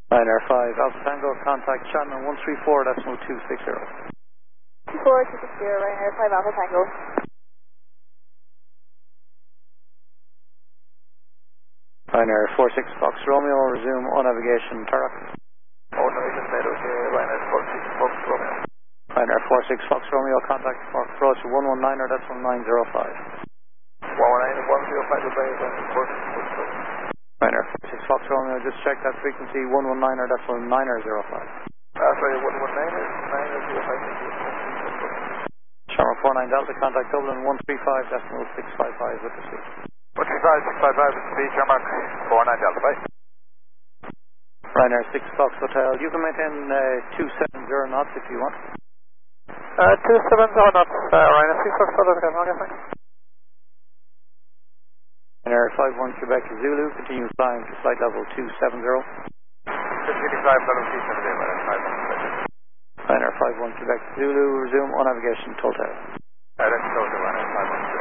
Ryanair 5, Alpha Tango, contact Shannon 134.260. 24260, Ryanair 5 Alpha Tango. Ryanair 46 Fox Romeo, resume on navigation, Turok. On navigation, Meadow, Ryanair 46 Fox Romeo. Ryanair 46 Fox Romeo, contact for approach 119er, that's 1905. 119 105, goodbye, Ryanair 46 Fox Romeo. Ryanair 46 Fox Romeo, just check that frequency 119er, that's 1905. Sorry, 119er, 905. Sharma 49 Delta, contact Dublin 135.655 with the suite. 135, 655 with the speed, Sharmark 49 Delta, bye. Ryanair 6 Fox Hotel, you can maintain 270 knots if you want. 270 knots, Ryanair 6 Fox Hotel, okay, thanks. Ryanair 51 Quebec Zulu, continue flying to flight level 270. Continue flight level 270, Ryanair 51 Quebec Zulu, resume on navigation, Total. That's Total, Ryanair 51.